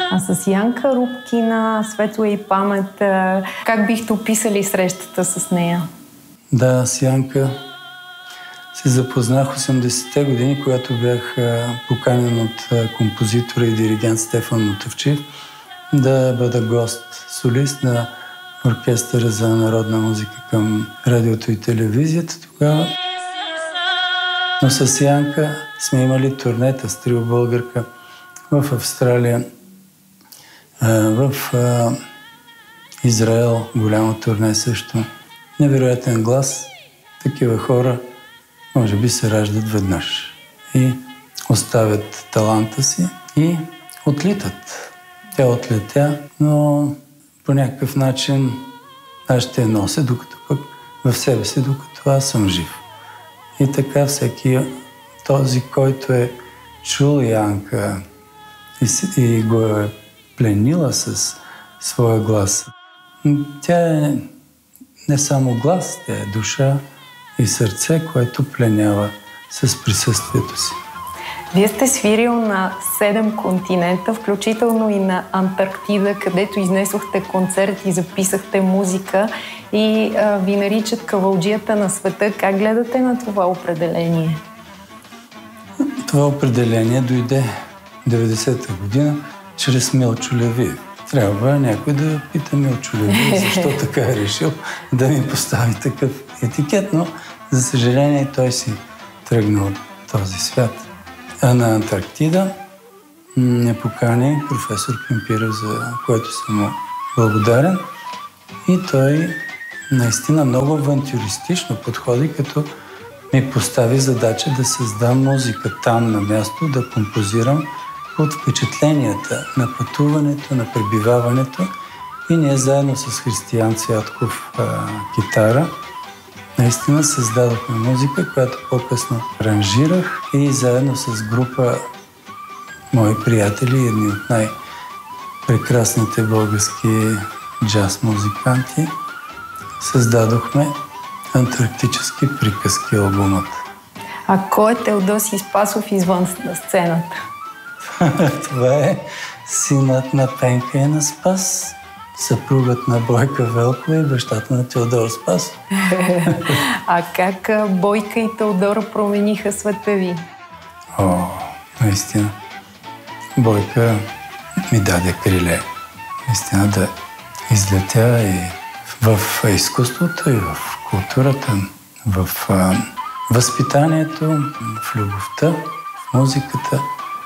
А с Янка Рубкина, светла и памет, как бихте описали срещата с нея? Да, с Янка се запознах 80-те години, когато бях поканен от композитора и диригент Стефан Мутавчиев да бъда гост-солист на Оркестъра за народна музика към радиото и телевизията тогава. Но с Янка сме имали турнета с Трио Българка в Австралия, в Израел, голямо турне също. Невероятен глас. Такива хора може би се раждат веднъж и оставят таланта си и отлитат. Тя отлетя, но по някакъв начин аз ще я нося, докато пък в себе си, докато аз съм жив. И така всеки този, който е чул Янка и го е пленила с своя глас. Тя е не само глас, тя е душа и сърце, което пленява с присъствието си. Вие сте свирил на 7 континента, включително и на Антарктида, където изнесохте концерт и записахте музика и ви наричат кавалджията на света. Как гледате на това определение? Това определение дойде 90-та година чрез Милчо Левиев. Трябва някой да пита Милчо Левиев, защо така е решил да ми постави такъв етикет, но за съжаление той си тръгна от този свят. А на Антарктида ме покани професор Пимпиров, за което съм му благодарен. И той наистина много авантюристично подходи, като ми постави задача да създам музика там на място, да композирам от впечатленията на пътуването, на пребиваването. И ние заедно с Християн Цвятков китара наистина създадохме музика, която по-късно аранжирах и заедно с група мои приятели, едни от най-прекрасните български джаз музиканти, създадохме Антарктически приказки албумът. А кой е Теодосий Спасов извън сцената? Това е синът на Пенка и на Спас, съпругът на Бойка Велкова и бащата на Теодор Спасов. А как Бойка и Теодора промениха света ви? Наистина. Бойка ми даде криле. Наистина да излетя и в изкуството, и в културата, в възпитанието, в любовта, в музиката,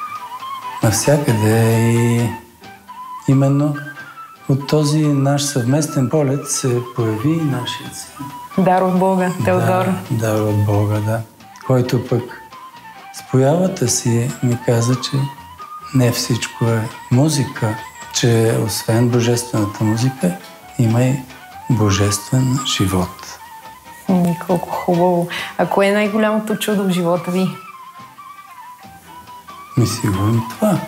навсякъде. И именно от този наш съвместен полет се появи нашият син. Дар от Бога, Теодор. Да, дар от Бога, да. Който пък с появата си ми каза, че не всичко е музика, че освен божествената музика има и божествен живот. Колко хубаво. А кое е най-голямото чудо в живота ви? Сигурно това.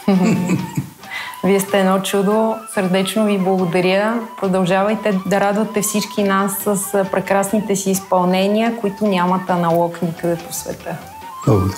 Вие сте едно чудо. Сърдечно ви благодаря. Продължавайте да радвате всички нас с прекрасните си изпълнения, които нямат аналог никъде по света. Благодаря.